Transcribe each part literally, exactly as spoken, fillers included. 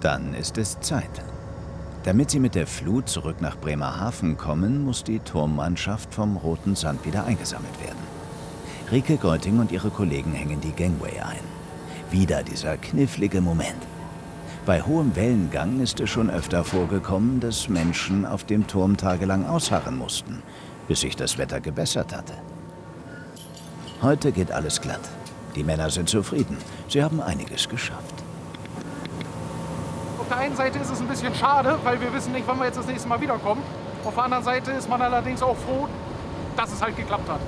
Dann ist es Zeit. Damit sie mit der Flut zurück nach Bremerhaven kommen, muss die Turmmannschaft vom Roten Sand wieder eingesammelt werden. Rike Geuting und ihre Kollegen hängen die Gangway ein. Wieder dieser knifflige Moment. Bei hohem Wellengang ist es schon öfter vorgekommen, dass Menschen auf dem Turm tagelang ausharren mussten, bis sich das Wetter gebessert hatte. Heute geht alles glatt. Die Männer sind zufrieden. Sie haben einiges geschafft. Auf der einen Seite ist es ein bisschen schade, weil wir wissen nicht, wann wir jetzt das nächste Mal wiederkommen. Auf der anderen Seite ist man allerdings auch froh, dass es halt geklappt hat.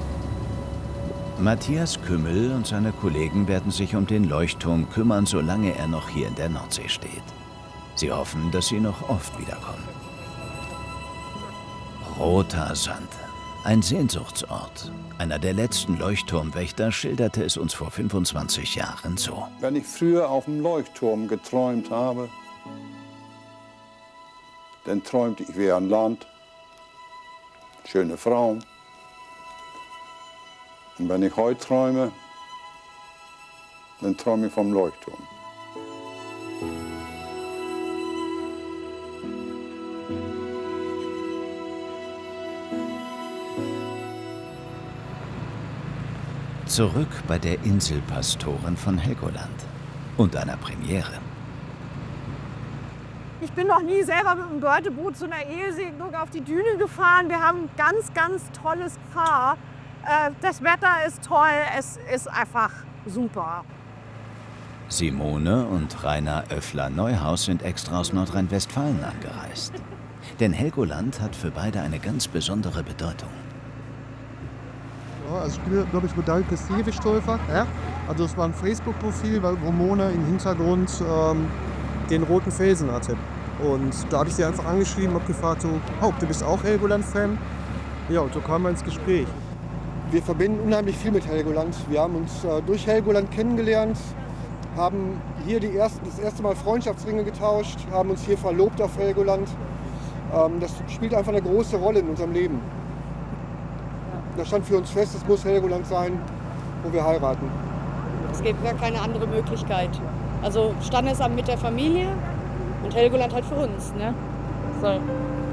Matthias Kümmel und seine Kollegen werden sich um den Leuchtturm kümmern, solange er noch hier in der Nordsee steht. Sie hoffen, dass sie noch oft wiederkommen. Roter Sand. Ein Sehnsuchtsort. Einer der letzten Leuchtturmwächter schilderte es uns vor fünfundzwanzig Jahren so. Wenn ich früher auf dem Leuchtturm geträumt habe, dann träumte ich, wäre an Land, schöne Frauen. Und wenn ich heute träume, dann träume ich vom Leuchtturm. Zurück bei der Inselpastorin von Helgoland und einer Premiere. Ich bin noch nie selber mit dem Börteboot zu einer Ehesegnung auf die Düne gefahren. Wir haben ein ganz, ganz tolles Paar. Das Wetter ist toll, es ist einfach super. Simone und Rainer Oeffler-Neuhaus sind extra aus Nordrhein-Westfalen angereist. Denn Helgoland hat für beide eine ganz besondere Bedeutung. Ja, also ich bin, glaube ich, mit Danke Seewichtläufer. Ja? Also es war ein Facebook-Profil, wo Mona im Hintergrund ähm, den roten Felsen hatte. Und da habe ich sie einfach angeschrieben und gefragt, so, oh, du bist auch Helgoland-Fan? Ja, und so kamen wir ins Gespräch. Wir verbinden unheimlich viel mit Helgoland. Wir haben uns äh, durch Helgoland kennengelernt, haben hier die ersten, das erste Mal Freundschaftsringe getauscht, haben uns hier verlobt auf Helgoland. Ähm, das spielt einfach eine große Rolle in unserem Leben. Da stand für uns fest, es muss Helgoland sein, wo wir heiraten. Es gibt gar keine andere Möglichkeit. Also Standesamt mit der Familie und Helgoland halt für uns. Ne? So.